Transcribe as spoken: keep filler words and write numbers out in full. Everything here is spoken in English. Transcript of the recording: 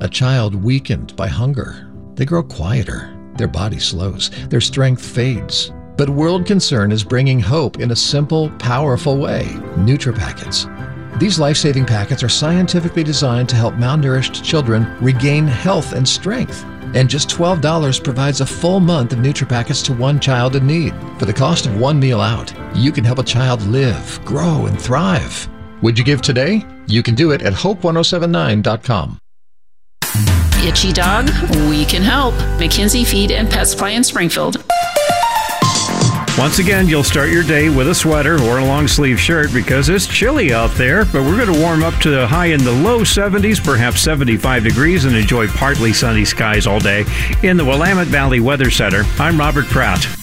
A child weakened by hunger. They grow quieter. Their body slows. Their strength fades. But World Concern is bringing hope in a simple, powerful way. NutriPackets. These life-saving packets are scientifically designed to help malnourished children regain health and strength. And just twelve dollars provides a full month of NutriPackets to one child in need. For the cost of one meal out, you can help a child live, grow, and thrive. Would you give today? You can do it at hope ten seventy-nine dot com. Itchy dog? We can help. McKinsey Feed and Pet Supply in Springfield. Once again, you'll start your day with a sweater or a long-sleeve shirt because it's chilly out there, but we're going to warm up to the high in the low seventies, perhaps seventy-five degrees, and enjoy partly sunny skies all day. In the Willamette Valley Weather Center, I'm Robert Pratt.